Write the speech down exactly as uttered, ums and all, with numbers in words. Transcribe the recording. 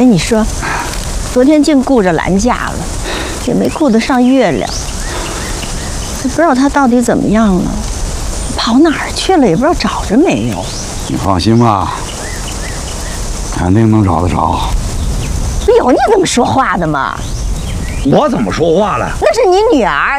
哎，你说，昨天净顾着兰家了，也没顾得上月亮。也不知道他到底怎么样了，跑哪儿去了？也不知道找着没有。 你放心吧，肯定能找得着。 有你这么说话的吗？ 我怎么说话了？ 那是你女儿，